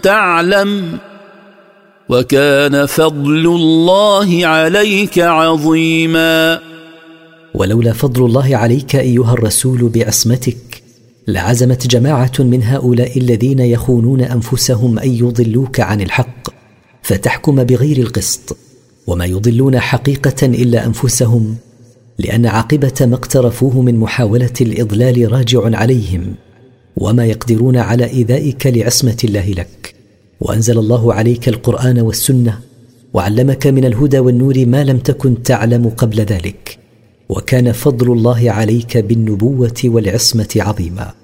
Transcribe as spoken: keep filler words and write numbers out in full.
تعلم وكان فضل الله عليك عظيما. ولولا فضل الله عليك أيها الرسول بعصمتك لعزمت جماعة من هؤلاء الذين يخونون أنفسهم أن يضلوك عن الحق فتحكم بغير القسط، وما يضلون حقيقة إلا أنفسهم، لأن عاقبة ما اقترفوه من محاولة الإضلال راجع عليهم، وما يقدرون على إيذائك لعصمة الله لك. وأنزل الله عليك القرآن والسنة وعلمك من الهدى والنور ما لم تكن تعلم قبل ذلك، وكان فضل الله عليك بالنبوة والعصمة عظيما.